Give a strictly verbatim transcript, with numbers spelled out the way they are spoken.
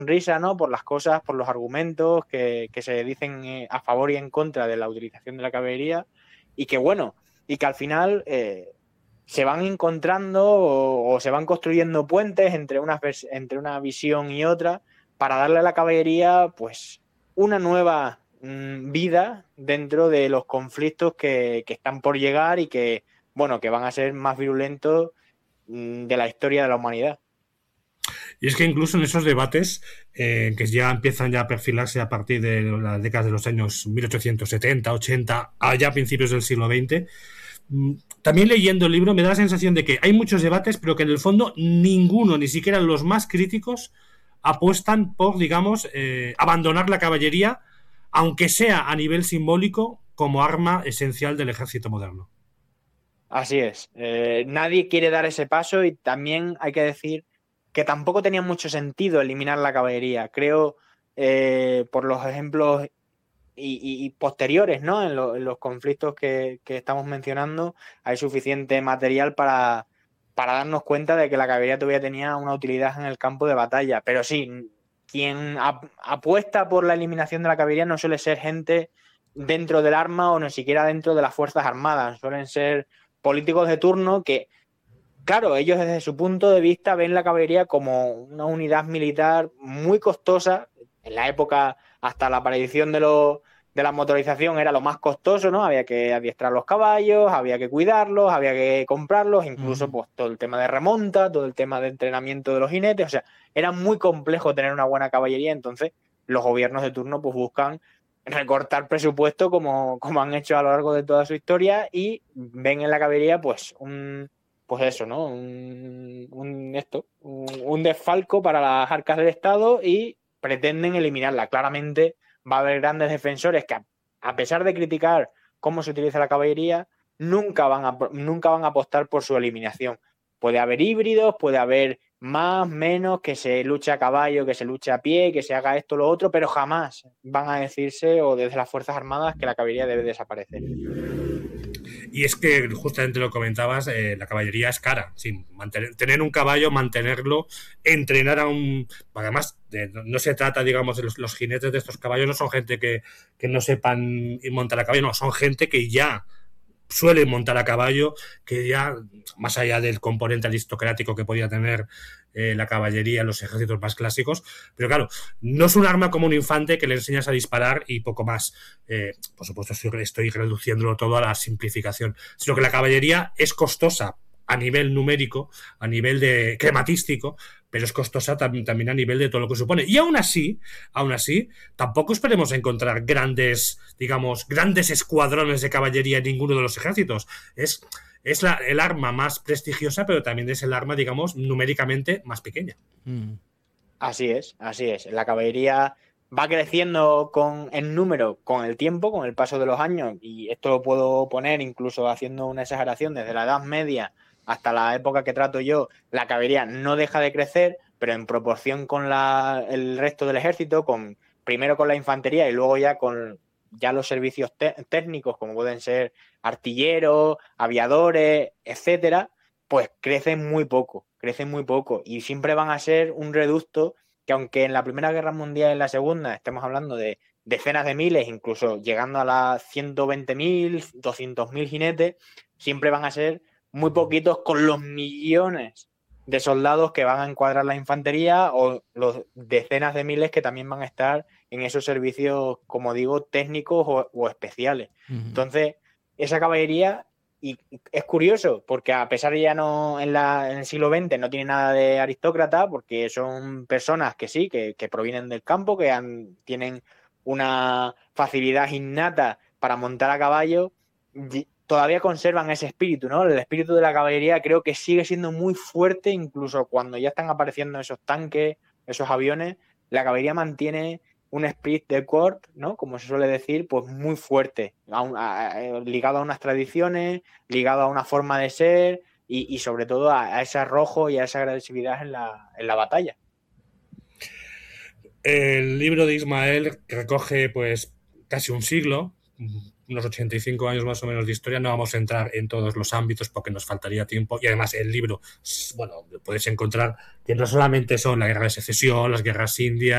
sonrisa, ¿no? Por las cosas, por los argumentos que, que se dicen eh, a favor y en contra de la utilización de la caballería, y que bueno, y que al final eh, se van encontrando o, o se van construyendo puentes entre una, entre una visión y otra para darle a la caballería pues una nueva mmm, vida dentro de los conflictos que, que están por llegar y que, bueno, que van a ser más virulentos mmm, de la historia de la humanidad. Y es que incluso en esos debates eh, que ya empiezan ya a perfilarse a partir de las décadas de los años mil ochocientos setenta, ochenta, allá a principios del siglo veinte, también leyendo el libro me da la sensación de que hay muchos debates, pero que en el fondo ninguno, ni siquiera los más críticos, apuestan por, digamos, eh, abandonar la caballería, aunque sea a nivel simbólico, como arma esencial del ejército moderno. Así es. Eh, nadie quiere dar ese paso y también hay que decir que tampoco tenía mucho sentido eliminar la caballería. Creo, eh, por los ejemplos y, y, y posteriores, ¿no? En, lo, en los conflictos que, que estamos mencionando, hay suficiente material para, para darnos cuenta de que la caballería todavía tenía una utilidad en el campo de batalla. Pero sí, quien ap apuesta por la eliminación de la caballería no suele ser gente dentro del arma o ni siquiera dentro de las Fuerzas Armadas. Suelen ser políticos de turno que, claro, ellos desde su punto de vista ven la caballería como una unidad militar muy costosa. En la época, hasta la aparición de, lo, de la motorización, era lo más costoso, ¿no? Había que adiestrar los caballos, había que cuidarlos, había que comprarlos, incluso pues, todo el tema de remonta, todo el tema de entrenamiento de los jinetes. O sea, era muy complejo tener una buena caballería, entonces los gobiernos de turno pues buscan recortar presupuesto como, como han hecho a lo largo de toda su historia y ven en la caballería pues un... pues eso, ¿no? Un, un esto, un, un desfalco para las arcas del Estado y pretenden eliminarla. Claramente va a haber grandes defensores que, a, a pesar de criticar cómo se utiliza la caballería, nunca van, a, nunca van a apostar por su eliminación. Puede haber híbridos, puede haber más, menos, que se luche a caballo, que se luche a pie, que se haga esto o lo otro, pero jamás van a decirse, o desde las Fuerzas Armadas, que la caballería debe desaparecer. Y es que justamente lo comentabas, eh, la caballería es cara. Sí, mantener, tener un caballo, mantenerlo, entrenar a un... Además, de, no se trata, digamos, de los, los jinetes de estos caballos no son gente que, que no sepan montar a caballo, no, son gente que ya suelen montar a caballo, que ya, más allá del componente aristocrático que podía tener eh, la caballería en los ejércitos más clásicos, pero claro, no es un arma como un infante que le enseñas a disparar y poco más. Eh, por supuesto, estoy, estoy reduciéndolo todo a la simplificación, sino que la caballería es costosa a nivel numérico, a nivel de crematístico, pero es costosa tam también a nivel de todo lo que supone. Y aún así, aún así, tampoco esperemos encontrar grandes, digamos, grandes escuadrones de caballería en ninguno de los ejércitos. Es, es la, el arma más prestigiosa, pero también es el arma, digamos, numéricamente más pequeña. Mm. Así es, así es. La caballería va creciendo con, en número con el tiempo, con el paso de los años, y esto lo puedo poner incluso haciendo una exageración desde la Edad Media hasta la época que trato yo. La caballería no deja de crecer, pero en proporción con la, el resto del ejército, con, primero con la infantería y luego ya con ya los servicios técnicos, como pueden ser artilleros, aviadores, etcétera, pues crecen muy poco, crecen muy poco y siempre van a ser un reducto que, aunque en la Primera Guerra Mundial y en la Segunda estemos hablando de decenas de miles, incluso llegando a las ciento veinte mil, doscientos mil jinetes, siempre van a ser muy poquitos con los millones de soldados que van a encuadrar la infantería o los decenas de miles que también van a estar en esos servicios, como digo, técnicos o, o especiales. Uh-huh. Entonces, esa caballería, y es curioso, porque a pesar de ya no en, la, en el siglo veinte no tiene nada de aristócrata, porque son personas que sí, que, que provienen del campo, que han, tienen una facilidad innata para montar a caballo, todavía conservan ese espíritu, ¿no? El espíritu de la caballería creo que sigue siendo muy fuerte, incluso cuando ya están apareciendo esos tanques, esos aviones, la caballería mantiene un esprit de corps, ¿no? Como se suele decir, pues muy fuerte, a un, a, a, ligado a unas tradiciones, ligado a una forma de ser y, y sobre todo a, a ese arrojo y a esa agresividad en la, en la batalla. El libro de Ismael recoge pues casi un siglo, unos ochenta y cinco años más o menos de historia. No vamos a entrar en todos los ámbitos porque nos faltaría tiempo, y además el libro, bueno, puedes encontrar que no solamente son la guerra de secesión, las guerras indias,